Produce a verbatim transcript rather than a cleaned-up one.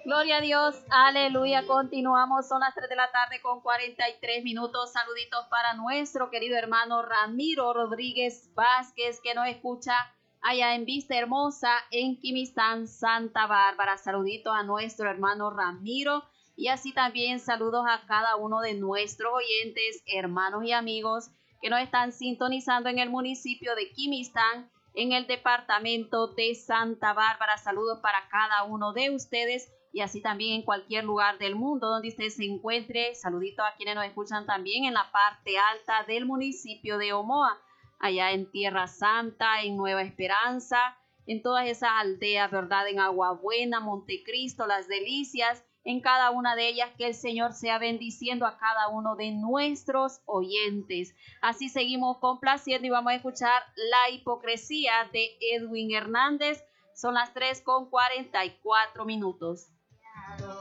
Gloria a Dios, aleluya. Continuamos, son las tres de la tarde con cuarenta y tres minutos. Saluditos para nuestro querido hermano Ramiro Rodríguez Vázquez, que nos escucha allá en Vista Hermosa, en Quimistán, Santa Bárbara. Saluditos a nuestro hermano Ramiro y así también saludos a cada uno de nuestros oyentes, hermanos y amigos que nos están sintonizando en el municipio de Quimistán, en el departamento de Santa Bárbara. Saludos para cada uno de ustedes y así también en cualquier lugar del mundo donde usted se encuentre. Saluditos a quienes nos escuchan también en la parte alta del municipio de Omoa, allá en Tierra Santa, en Nueva Esperanza, en todas esas aldeas, ¿verdad? En Agua Buena, Montecristo, Las Delicias, en cada una de ellas, que el Señor sea bendiciendo a cada uno de nuestros oyentes. Así seguimos complaciendo y vamos a escuchar La Hipocresía de Edwin Hernández. Son las tres con cuarenta y cuatro minutos.